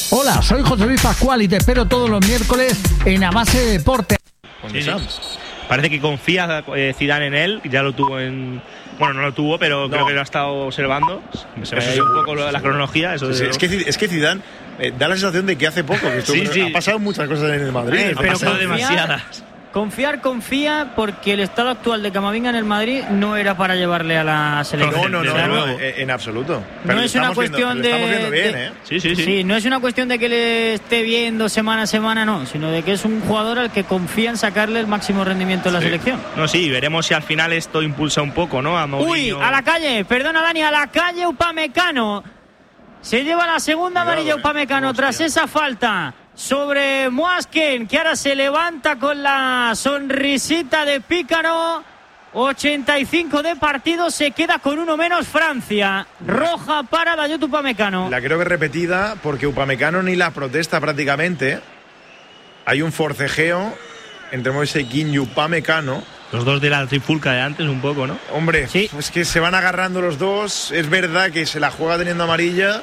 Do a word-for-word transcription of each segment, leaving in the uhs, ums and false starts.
Hola, soy José Luis Pascual y te espero todos los miércoles en A Base de Deporte. Sí, sí. Parece que confía eh, Zidane en él, ya lo tuvo en... Bueno, no lo tuvo, pero no. creo que lo ha estado observando. Se me ha ido un poco lo de la cronología. Eso sí, de... es, que, es que Zidane eh, da la sensación de que hace poco, que esto, sí, sí. ha pasado muchas cosas en el Madrid. Eh, ha pero pasado confiar, demasiadas. Confiar, confía, porque el estado actual de Camavinga en el Madrid no era para llevarle a la selección. No, no, no, o sea, no, no en, en absoluto. Pero no es una cuestión viendo, de, viendo bien, de ¿eh? sí, sí, sí. sí, no es una cuestión de que le esté viendo semana a semana, no, sino de que es un jugador al que confía en sacarle el máximo rendimiento de la sí. selección. No, sí, veremos si al final esto impulsa un poco, ¿no? A Mourinho. Uy, a la calle, perdona Dani, a la calle Upamecano. Se lleva la segunda Cuidado, amarilla eh. Upamecano Hostia. tras esa falta sobre Moasken, que ahora se levanta con la sonrisita de pícaro. ochenta y cinco de partido, se queda con uno menos Francia. Roja para Dayot Upamecano. La creo que repetida, porque Upamecano ni la protesta prácticamente. Hay un forcejeo entre Moise Kean y Upamecano. Los dos de la trifulca de antes, un poco, ¿no? Hombre, sí. Es que se van agarrando los dos. Es verdad que se la juega teniendo amarilla.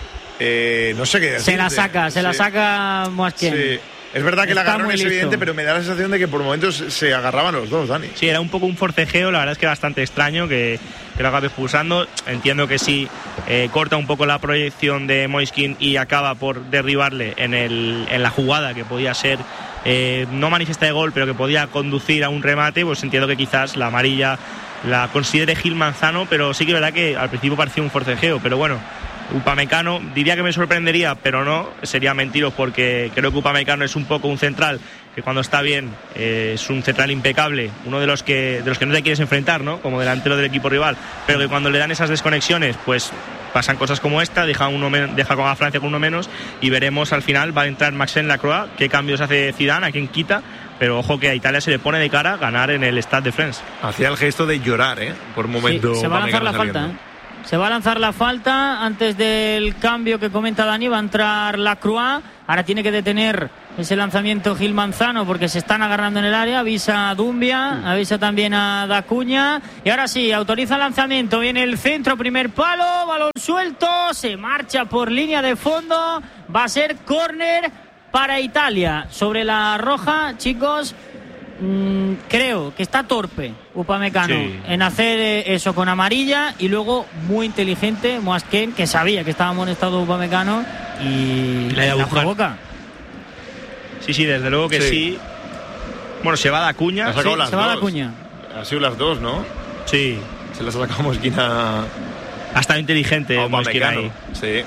Eh, no sé qué decirte. Se la saca, se sí. la saca Moasken. Sí. Es verdad que Está la agarrón muy es listo. evidente, pero me da la sensación de que por momentos se agarraban los dos, Dani. Sí, era un poco un forcejeo, la verdad es que bastante extraño que, que lo acabe expulsando. Entiendo que sí, eh, corta un poco la proyección de Moise Kean y acaba por derribarle en, el, en la jugada que podía ser, eh, no manifiesta de gol, pero que podía conducir a un remate. Pues entiendo que quizás la amarilla la considere Gil Manzano, pero sí que es verdad que al principio parecía un forcejeo, pero bueno. Upamecano, diría que me sorprendería, pero no, sería mentiros, porque creo que Upamecano es un poco un central que cuando está bien eh, es un central impecable, uno de los que de los que no te quieres enfrentar, ¿no? Como delantero del equipo rival, pero que cuando le dan esas desconexiones, pues pasan cosas como esta, deja uno men- deja con a Francia con uno menos, y veremos al final. Va a entrar Maxence Lacroix, qué cambios hace Zidane, a quién quita, pero ojo que a Italia se le pone de cara ganar en el Stade de France. Hacía el gesto de llorar, ¿eh? Por un momento. Sí, se va a lanzar la Upamecano falta, ¿eh? Se va a lanzar la falta antes del cambio que comenta Dani. Va a entrar Lacroix. Ahora tiene que detener ese lanzamiento Gil Manzano porque se están agarrando en el área. Avisa a Dumbia, avisa también a Dacuña. Y ahora sí, autoriza el lanzamiento. Viene el centro, primer palo, balón suelto. Se marcha por línea de fondo. Va a ser córner para Italia. Sobre la roja, chicos. Mm, creo que está torpe Upamecano sí. en hacer eh, eso con amarilla, y luego muy inteligente Moasken, que sabía que estaba amonestado Upamecano y Le la buscar. provoca. Sí, sí, desde luego que sí. Sí. Bueno, se va Dacuña. Ha sacado Sí, las se va dos. Dacuña. Han sido las dos, ¿no? Sí, Se las sacamos esquina ha estado inteligente a Moise Kean ahí. Upamecano. Sí.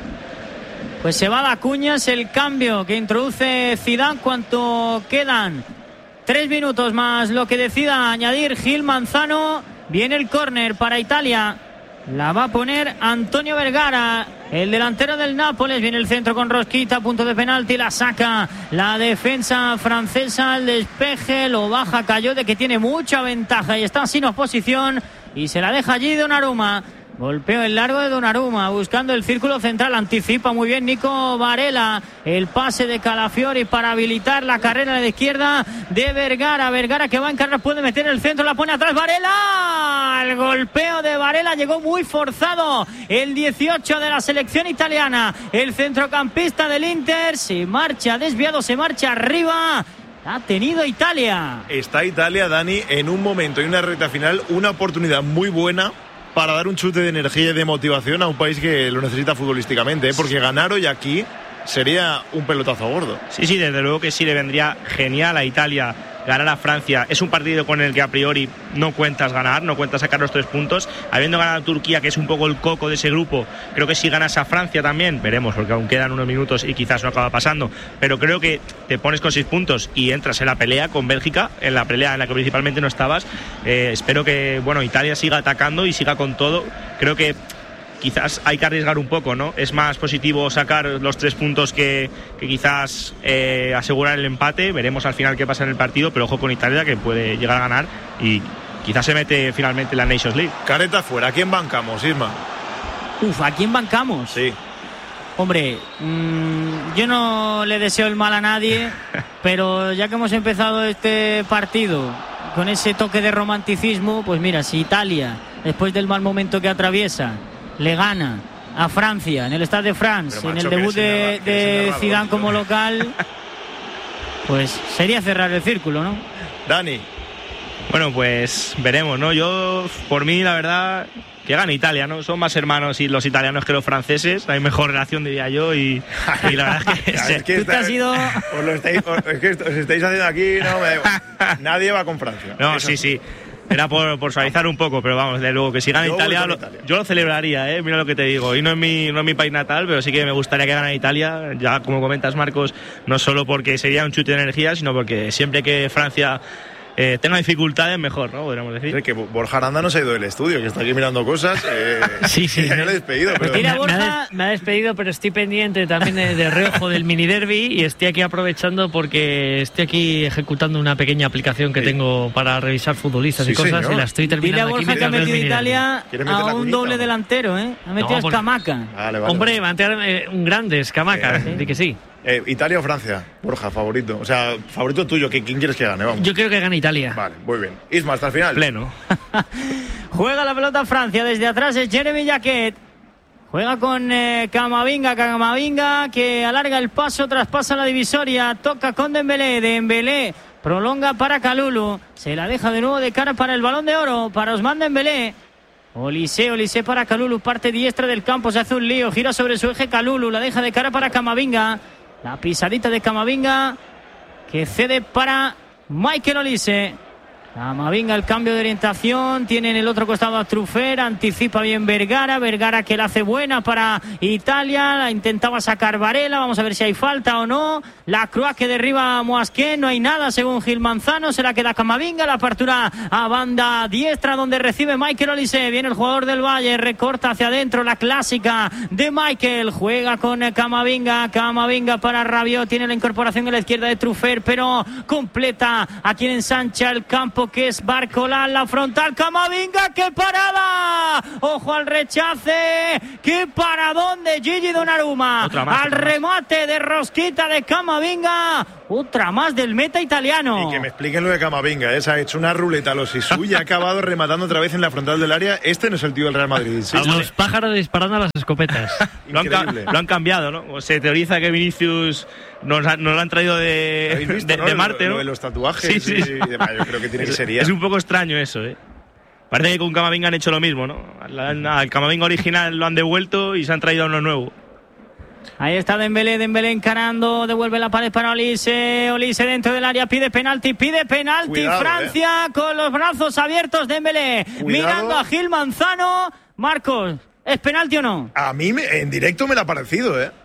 Pues se va Dacuña, es el cambio que introduce Zidane. ¿Cuánto quedan? Tres minutos más lo que decida añadir Gil Manzano. Viene el córner para Italia. La va a poner Antonio Vergara, el delantero del Nápoles. Viene el centro con Rosquita, punto de penalti. La saca la defensa francesa. El despeje lo baja Cayote, que tiene mucha ventaja y está sin oposición. Y se la deja allí Donnarumma. Golpeo el largo de Donnarumma, buscando el círculo central. Anticipa muy bien Nico Varela. El pase de Calafiori para habilitar la carrera de la izquierda de Vergara. Vergara que va a encargar, puede meter el centro, la pone atrás Varela. El golpeo de Varela llegó muy forzado. El dieciocho de la selección italiana. El centrocampista del Inter se marcha desviado, se marcha arriba. Ha tenido Italia. Está Italia, Dani, en un momento y una recta final, una oportunidad muy buena para dar un chute de energía y de motivación a un país que lo necesita futbolísticamente, ¿eh? Porque ganar hoy aquí sería un pelotazo gordo. Sí, sí, desde luego que sí, le vendría genial a Italia ganar a Francia. Es un partido con el que a priori no cuentas ganar, no cuentas sacar los tres puntos. Habiendo ganado a Turquía, que es un poco el coco de ese grupo, creo que si ganas a Francia también, veremos, porque aún quedan unos minutos y quizás no acaba pasando, pero creo que te pones con seis puntos y entras en la pelea con Bélgica, en la pelea en la que principalmente no estabas. Eh, espero que, bueno, Italia siga atacando y siga con todo. Creo que quizás hay que arriesgar un poco, ¿no? Es más positivo sacar los tres puntos que, que quizás eh, asegurar el empate. Veremos al final qué pasa en el partido, pero ojo con Italia, que puede llegar a ganar y quizás se mete finalmente en la Nations League. Careta fuera, ¿a quién bancamos, Isma? Uf, ¿a quién bancamos? Sí. Hombre, mmm, yo no le deseo el mal a nadie, pero ya que hemos empezado este partido con ese toque de romanticismo, pues mira, si Italia, después del mal momento que atraviesa, le gana a Francia en el Stade de France, Pero, en macho, el debut que de, eres narrador, que eres de narrador, Zidane tío. como local, pues sería cerrar el círculo, ¿no? Dani. Bueno, pues veremos, ¿no? Yo, por mí, la verdad, que gane Italia, ¿no? Son más hermanos y los italianos que los franceses, hay mejor relación, diría yo, y, y la verdad es que... Es que Tú te está- has ido- os lo estáis, os- es que os estáis haciendo aquí, no, me da igual. Nadie va con Francia. No, Eso sí, sí. Era por, por suavizar un poco, pero vamos, de luego que si gana Yo voy Italia, con lo- Italia. yo lo celebraría, ¿eh? Mira lo que te digo. Y no es mi, no es mi país natal, pero sí que me gustaría que gane Italia. Ya como comentas, Marcos, no solo porque sería un chute de energía, sino porque siempre que Francia eh, tenga dificultades, mejor, ¿no? Podríamos decir. Es que Borja Aranda no se ha ido del estudio, que está aquí mirando cosas. Eh, Sí, sí. Ya le he despedido, pero... Tira, Me, me ha Borja. des- me ha despedido, pero estoy pendiente también de, de reojo del mini derby y estoy aquí aprovechando porque estoy aquí ejecutando una pequeña aplicación que Sí. tengo para revisar futbolistas Sí, y cosas señor. y la estoy Dile a terminando aquí. Borja que ha mientras veo el metido mini derbi. Italia ¿Quiere meter a la un cuñita, doble o no? delantero, ¿eh? Ha metido No, a por- Escamaca. Vale, vale. Hombre, va a tener eh, un grande escamaca, Sí. de que sí. Eh, ¿Italia o Francia? Borja, favorito. O sea, favorito tuyo. ¿Qui- ¿Quién quieres que gane? Vamos. Yo creo que gana Italia. Vale, muy bien. Isma, hasta el final. Pleno. Juega la pelota Francia, desde atrás es Jeremy Jacquet. Juega con eh, Camavinga, Camavinga que alarga el paso, traspasa la divisoria, toca con Dembélé, Dembélé prolonga para Kalulu, se la deja de nuevo de cara para el Balón de Oro, para Ousmane Dembélé. Olise, Olise para Kalulu, parte diestra del campo, se hace un lío, gira sobre su eje Kalulu, la deja de cara para Camavinga, la pisadita de Camavinga que cede para Michael Olise. Camavinga, el cambio de orientación, tiene en el otro costado a Truffert, anticipa bien Vergara, Vergara que la hace buena para Italia, la intentaba sacar Varela, vamos a ver si hay falta o no, la Croix que derriba a Moasquén, no hay nada según Gil Manzano, se la queda Camavinga, la apertura a banda diestra donde recibe Michael Olise, viene el jugador del Valle, recorta hacia adentro, la clásica de Michael, juega con Camavinga, Camavinga para Rabiot, tiene la incorporación a la izquierda de Truffert, pero completa a quien ensancha el campo que es Barcola, la frontal, Camavinga, ¡qué parada! ¡Ojo al rechace! ¡Qué paradón de Gigi Donnarumma! Otra más, al otra más. remate de rosquita de Camavinga, otra más del meta italiano. Y que me expliquen lo de Camavinga. ¿eh? Se ha hecho una ruleta a los Sisu y ha acabado rematando otra vez en la frontal del área. Este no es el tío del Real Madrid. ¿sí? Los pájaros disparando a las escopetas. Lo han, ca- Increíble. lo han cambiado, ¿no? Se teoriza que Vinicius nos, ha- nos lo han traído de, ¿Habéis visto, de, no? de Lo- Marte, lo ¿no? de los tatuajes. Sí, sí. sí, sí. Yo creo que tiene que ser ya. Es un poco extraño eso, ¿eh? Parece que con Camavinga han hecho lo mismo, ¿no? Al, al Camavinga original lo han devuelto y se han traído a uno nuevo. Ahí está Dembélé, Dembélé encarando, devuelve la pared para Olise, Olise dentro del área, pide penalti, pide penalti, Cuidado, Francia eh. con los brazos abiertos, Dembélé, Cuidado. mirando a Gil Manzano, Marcos, ¿es penalti o no? A mí me- en directo me lo ha parecido, ¿eh?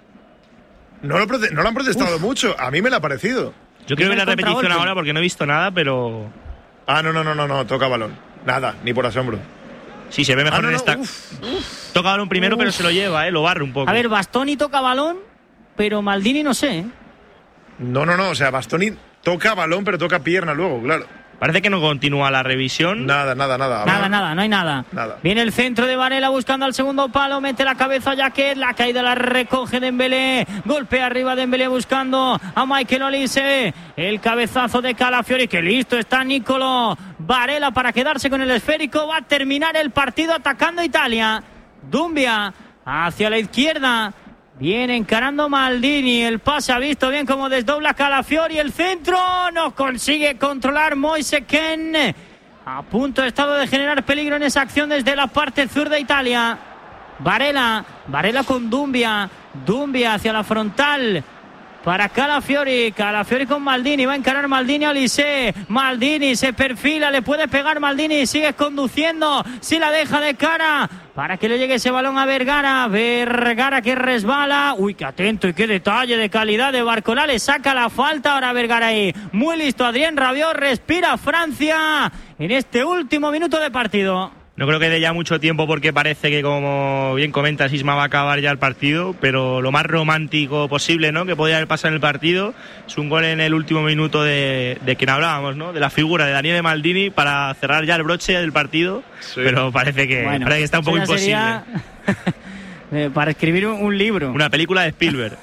No lo, prote- no lo han protestado mucho. A mí me lo ha parecido. Yo quiero ver la Primer repetición contragolpe. ahora porque no he visto nada, pero Ah, no, no, no, no, no. Toca balón. Nada, ni por asombro. sí, se ve mejor Ah, no, en no, esta. uf. Toca balón primero, Uf. pero se lo lleva, ¿eh? Lo barre un poco. A ver, Bastoni toca balón, pero Maldini no sé, ¿eh? No, no, no. O sea, Bastoni toca balón, pero toca pierna luego, claro. Parece que no continúa la revisión. Nada, nada, nada. Nada, nada, no hay nada. Nada. Viene el centro de Varela buscando al segundo palo, mete la cabeza a Jacquet, la caída la recoge Dembélé, golpea arriba Dembélé buscando a Michael Olise, el cabezazo de Calafiori, que listo está Nicolo Varela para quedarse con el esférico, va a terminar el partido atacando Italia. Dumbia hacia la izquierda, viene encarando Maldini, el pase ha visto bien como desdobla Calafiori, el centro no consigue controlar Moise Kean, a punto de estado de generar peligro en esa acción desde la parte sur de Italia. Varela, Varela con Dumbia, Dumbia hacia la frontal para Calafiori, Calafiori con Maldini, va a encarar Maldini a Olise, Maldini se perfila, le puede pegar Maldini, sigue conduciendo, si la deja de cara para que le llegue ese balón a Vergara, Vergara que resbala, uy, qué atento y qué detalle de calidad de Barcola, le saca la falta ahora Vergara ahí, muy listo Adrien Rabiot, respira Francia en este último minuto de partido. No creo que dé ya mucho tiempo porque parece que, como bien comentas, Isma va a acabar ya el partido, pero lo más romántico posible, ¿no?, que podía haber pasado en el partido es un gol en el último minuto de, de quien hablábamos, ¿no?, de la figura de Daniele Maldini para cerrar ya el broche del partido, Sí. pero parece que, Bueno, parece que está un poco eso ya imposible. sería, eh, para escribir un, un libro. Una película de Spielberg.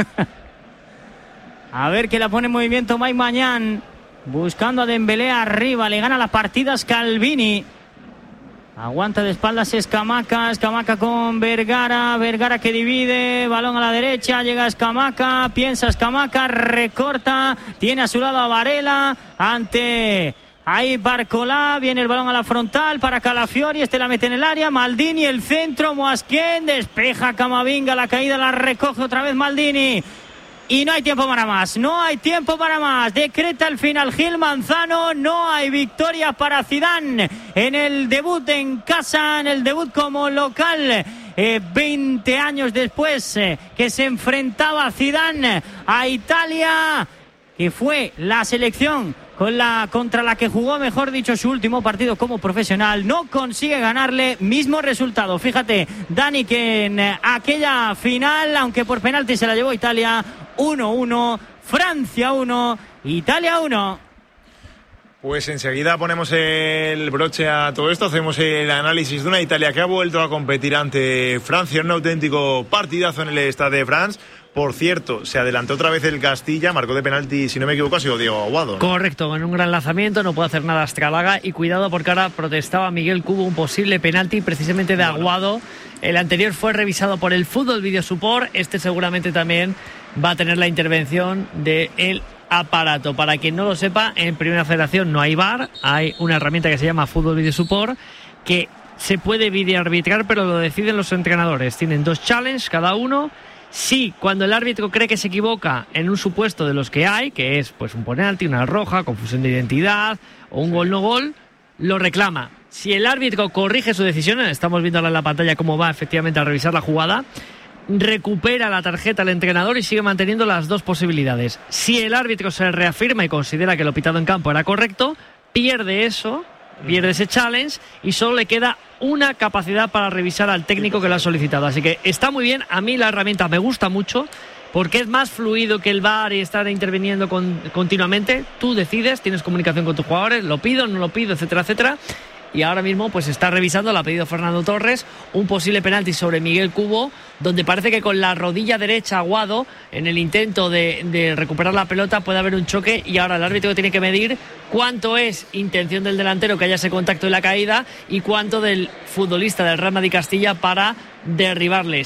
A ver que la pone en movimiento Mike Mañán. Buscando a Dembélé arriba. Le gana la partida Scalvini. Aguanta de espaldas Escamaca, Escamaca con Vergara, Vergara que divide, balón a la derecha, llega Escamaca, piensa Escamaca, recorta, tiene a su lado a Varela, ante ahí Barcolá, viene el balón a la frontal para Calafiori, este la mete en el área, Maldini, el centro, Moasquén, despeja Camavinga, la caída la recoge otra vez Maldini. Y no hay tiempo para más, no hay tiempo para más. Decreta el final Gil Manzano, no hay victoria para Zidane en el debut en casa, en el debut como local. Eh, veinte años después eh, que se enfrentaba Zidane a Italia, que fue la selección con la, contra la que jugó, mejor dicho, su último partido como profesional. No consigue ganarle, mismo resultado. Fíjate, Dani, que en eh, aquella final, aunque por penalti se la llevó Italia, uno uno, Francia uno, Italia uno. Pues enseguida ponemos el broche a todo esto, hacemos el análisis de una Italia que ha vuelto a competir ante Francia en un auténtico partidazo en el Stade de France. Por cierto, se adelantó otra vez el Castilla, marcó de penalti, si no me equivoco, ha sido Diego Aguado, ¿no? Correcto, con un gran lanzamiento, no puede hacer nada Astralaga, y cuidado porque ahora protestaba Miguel Cubo un posible penalti precisamente de Aguado. El anterior fue revisado por el Fútbol Video Support, este seguramente también va a tener la intervención del aparato. Para quien no lo sepa, en Primera Federación no hay V A R, hay una herramienta que se llama Fútbol Video Support, que se puede videoarbitrar, pero lo deciden los entrenadores. Tienen dos challenges cada uno. Sí, cuando el árbitro cree que se equivoca en un supuesto de los que hay, que es pues un penalti, una roja, confusión de identidad o un gol no gol, lo reclama. Si el árbitro corrige su decisión, estamos viendo ahora en la pantalla cómo va efectivamente a revisar la jugada, recupera la tarjeta al entrenador y sigue manteniendo las dos posibilidades. Si el árbitro se reafirma y considera que lo pitado en campo era correcto, pierde eso, pierde ese challenge y solo le queda una capacidad para revisar al técnico que lo ha solicitado. Así que está muy bien, a mí la herramienta me gusta mucho porque es más fluido que el V A R y estar interviniendo con, continuamente. Tú decides, tienes comunicación con tus jugadores, lo pido, no lo pido, etcétera, etcétera. Y ahora mismo pues está revisando, lo ha pedido Fernando Torres, un posible penalti sobre Miguel Cubo, donde parece que con la rodilla derecha Aguado, en el intento de, de recuperar la pelota, puede haber un choque, y ahora el árbitro tiene que medir cuánto es intención del delantero que haya ese contacto en la caída y cuánto del futbolista del Real Madrid Castilla para derribarles.